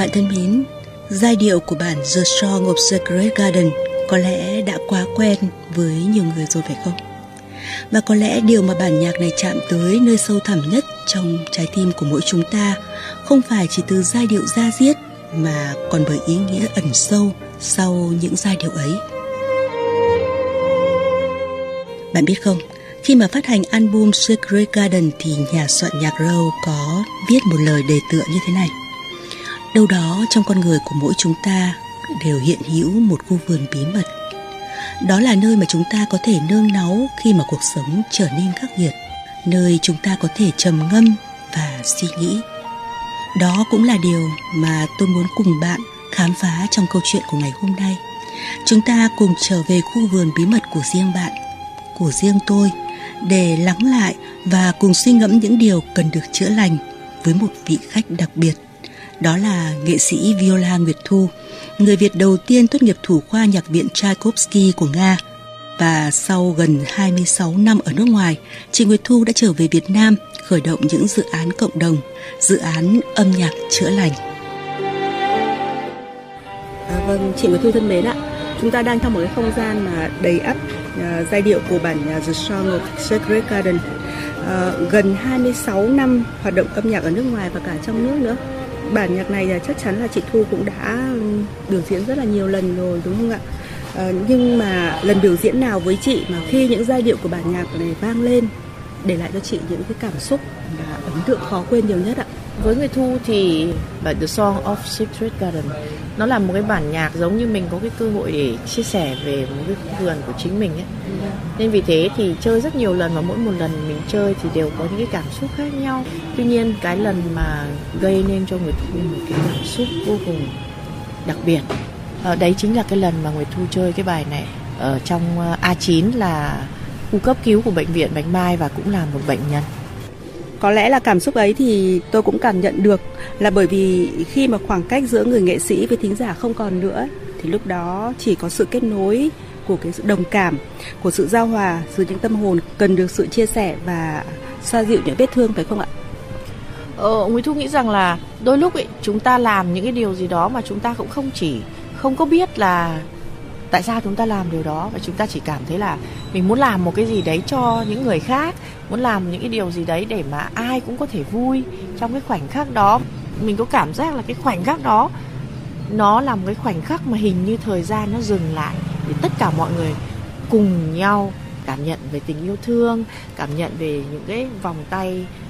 Bạn thân mến, giai điệu của bản The Song of Sacred Garden có lẽ đã quá quen với nhiều người rồi phải không? Và có lẽ điều mà bản nhạc này chạm tới nơi sâu thẳm nhất trong trái tim của mỗi chúng ta không phải chỉ từ giai điệu da diết mà còn bởi ý nghĩa ẩn sâu sau những giai điệu ấy. Bạn biết không, khi mà phát hành album Sacred Garden thì nhà soạn nhạc Rowe có viết một lời đề tựa như thế này: đâu đó trong con người của mỗi chúng ta đều hiện hữu một khu vườn bí mật. Đó là nơi mà chúng ta có thể nương náu khi mà cuộc sống trở nên khắc nghiệt, nơi chúng ta có thể trầm ngâm và suy nghĩ. Đó cũng là điều mà tôi muốn cùng bạn khám phá trong câu chuyện của ngày hôm nay. Chúng ta cùng trở về khu vườn bí mật của riêng bạn, của riêng tôi, để lắng lại và cùng suy ngẫm những điều cần được chữa lành với một vị khách đặc biệt. Đó là nghệ sĩ viola Nguyệt Thu, người Việt đầu tiên tốt nghiệp thủ khoa nhạc viện Tchaikovsky của Nga. Và sau gần 26 năm ở nước ngoài, chị Nguyệt Thu đã trở về Việt Nam khởi động những dự án cộng đồng, dự án âm nhạc chữa lành. Vâng, chị Nguyệt Thu thân mến ạ, chúng ta đang trong một cái không gian mà đầy ắp giai điệu của bản The Song of Sacred Garden. Gần 26 năm hoạt động âm nhạc ở nước ngoài và cả trong nước nữa. Bản nhạc này chắc chắn là chị Thu cũng đã biểu diễn rất là nhiều lần rồi đúng không ạ? Nhưng mà lần biểu diễn nào với chị mà khi những giai điệu của bản nhạc này vang lên để lại cho chị những cái cảm xúc và ấn tượng khó quên nhiều nhất ạ? Với Nguyệt Thu thì bản The Song of Sacred Garden nó là một cái bản nhạc giống như mình có cái cơ hội để chia sẻ về một cái khu vườn của chính mình ấy. Nên vì thế thì chơi rất nhiều lần và mỗi một lần mình chơi thì đều có những cái cảm xúc khác nhau. Tuy nhiên cái lần mà gây nên cho Nguyệt Thu một cái cảm xúc vô cùng đặc biệt, đấy chính là cái lần mà Nguyệt Thu chơi cái bài này ở trong A9 là khu cấp cứu của bệnh viện Bạch Mai và cũng là một bệnh nhân. Có lẽ là cảm xúc ấy thì tôi cũng cảm nhận được là bởi vì khi mà khoảng cách giữa người nghệ sĩ với thính giả không còn nữa thì lúc đó chỉ có sự kết nối của cái sự đồng cảm, của sự giao hòa giữa những tâm hồn cần được sự chia sẻ và xoa dịu những vết thương, phải không ạ? Nguyễn Thu nghĩ rằng là đôi lúc ấy, chúng ta làm những cái điều gì đó mà chúng ta cũng không có biết là tại sao chúng ta làm điều đó, và chúng ta chỉ cảm thấy là mình muốn làm một cái gì đấy cho những người khác, muốn làm những cái điều gì đấy để mà ai cũng có thể vui trong cái khoảnh khắc đó. Mình có cảm giác là cái khoảnh khắc đó nó là một cái khoảnh khắc mà hình như thời gian nó dừng lại để tất cả mọi người cùng nhau cảm nhận về tình yêu thương, cảm nhận về những cái vòng tay